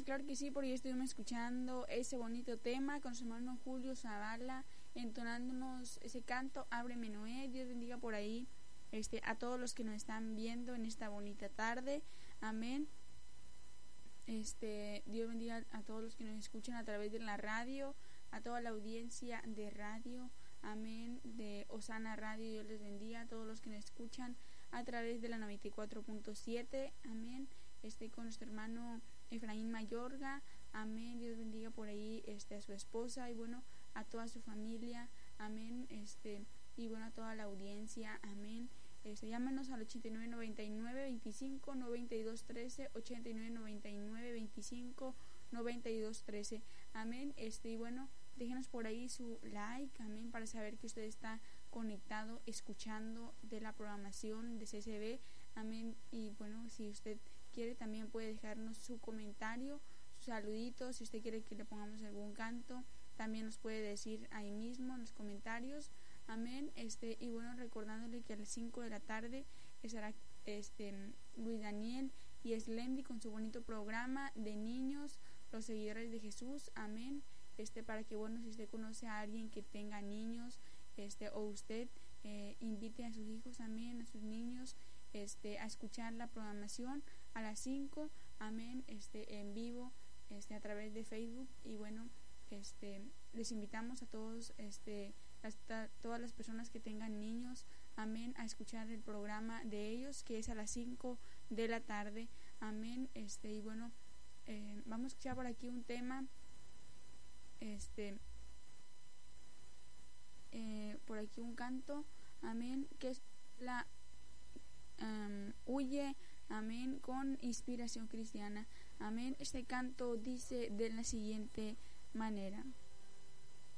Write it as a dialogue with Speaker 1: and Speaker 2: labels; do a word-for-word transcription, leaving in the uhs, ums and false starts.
Speaker 1: claro que sí, porque estuvimos escuchando ese bonito tema con su hermano Julio Zavala, entonándonos ese canto, Ábreme Noé. Dios bendiga por ahí este, a todos los que nos están viendo en esta bonita tarde, amén. Este, Dios bendiga a todos los que nos escuchan a través de la radio, a toda la audiencia de radio, amén, de Osana Radio. Dios les bendiga a todos los que nos escuchan a través de la noventa y cuatro punto siete, amén. Este, con nuestro hermano Efraín Mayorga, amén. Dios bendiga por ahí este, a su esposa y bueno, a toda su familia, amén. Este, y bueno, a toda la audiencia, amén. Este, llámenos al ochenta y nueve noventa y nueve veinticinco noventa y dos trece, ochenta y nueve noventa y nueve veinticinco noventa y dos trece, amén. Este, y bueno, déjenos por ahí su like, amén, para saber que usted está conectado, escuchando de la programación de C C B, amén. Y bueno, si usted quiere también puede dejarnos su comentario, su saludito, si usted quiere que le pongamos algún canto, también nos puede decir ahí mismo en los comentarios, amén. Este, y bueno, recordándole que a las cinco de la tarde estará este Luis Daniel y Slendy con su bonito programa de niños, los seguidores de Jesús, amén. Este, para que bueno, si usted conoce a alguien que tenga niños, este, o usted eh, invite a sus hijos, amén, a sus niños, este, a escuchar la programación a las cinco, amén, este, en vivo, este, a través de Facebook. Y bueno, este, les invitamos a todos, este, hasta todas las personas que tengan niños, amén, a escuchar el programa de ellos, que es a las cinco de la tarde, amén. Este, y bueno, eh, vamos a escuchar por aquí un tema, este, eh, por aquí un canto, amén, que es la um, Huye, amén, con inspiración cristiana, amén. Este canto dice de la siguiente manera: